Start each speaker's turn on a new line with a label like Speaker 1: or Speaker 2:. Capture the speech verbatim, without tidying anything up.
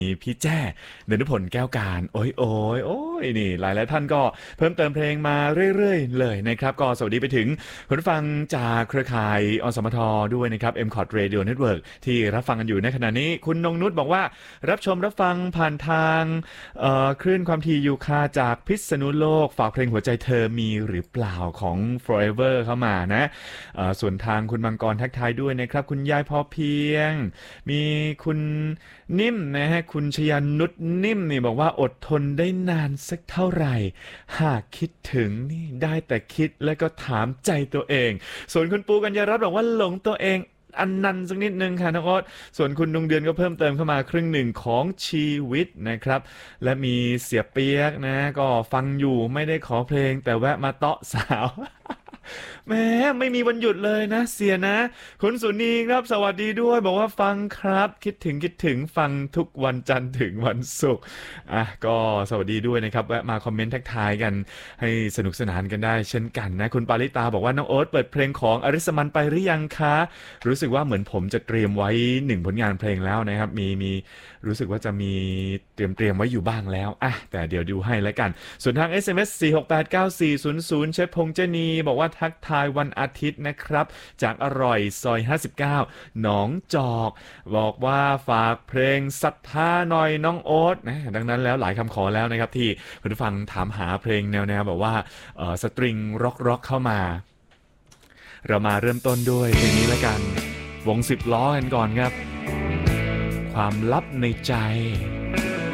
Speaker 1: มีพี่แจ้ดนุพลแก้วการโอ้ยโอ้ยโอ้ยนี่หลายหลายท่านก็เพิ่มเติมเพลงมาเรื่อยๆเลยนะครับก็สวัสดีไปถึงคุณผู้ฟังจากเครือข่ายอสมทด้วยนะครับ เอ็ม คอท Radio Network ที่รับฟังกันอยู่ในขณะนี้คุณนงนุชบอกว่ารับชมรับฟังผ่านทางเอ่อคลื่นความถี่ยูคาจากพิษณุโลกฝากเพลงหัวใจเธอมีหรือเปล่าของ Forever เข้ามานะเอ่อส่วนทางคุณมังกรทักทายด้วยนะครับคุณยายพอเพียงมีคุณนิ่มนะฮะคุณชยานุชนิ่มนี่บอกว่าอดทนได้นานสักเท่าไหร่หากคิดถึงนี่ได้แต่คิดแล้วก็ถามใจตัวเองส่วนคุณปูกัญญารัตน์บอกว่าหลงตัวเองอันนันสักนิดนึงค่ะน้องโอ๊ตส่วนคุณดวงเดือนก็เพิ่มเติมเข้ามาครึ่งหนึ่งของชีวิตนะครับและมีเสียเปียกนะก็ฟังอยู่ไม่ได้ขอเพลงแต่แวะมาเตาะสาวแหม้ไม่มีวันหยุดเลยนะเสียนะคุณสุนีครับสวัสดีด้วยบอกว่าฟังครับคิดถึงคิดถึงฟังทุกวันจันทร์ถึงวันศุกร์อ่ะก็สวัสดีด้วยนะครับแวะมาคอมเมนต์ทักทายกันให้สนุกสนานกันได้เช่นกันนะคุณปาริตาบอกว่าน้องโอ๊ตเปิดเพลงของอริสมันไปหรือยังคะรู้สึกว่าเหมือนผมจะเตรียมไว้หนึ่งผลงานเพลงแล้วนะครับมีมีรู้สึกว่าจะมีเตรียมเตรียมไว้อยู่บ้างแล้วอ่ะแต่เดี๋ยวดูให้แล้วกันส่วนทาง เอส เอ็ม เอส สี่หกแปดเก้าสี่ศูนย์ศูนย์เชฟพงษ์เจนีบอกว่าทักทายวันอาทิตย์นะครับจากอร่อยซอยห้าสิบเก้าหนองจอกบอกว่าฝากเพลงศรัทธาหน่อยน้องโอ๊ตนะดังนั้นแล้วหลายคำขอแล้วนะครับที่คุณผู้ฟังถามหาเพลงแนวๆแบบว่าเอ่อสตริงร็อกร็อกเข้ามาเรามาเริ่มต้นด้วยเพลงนี้แล้วกันวงสิบล้อกันก่อนครับความลับในใจ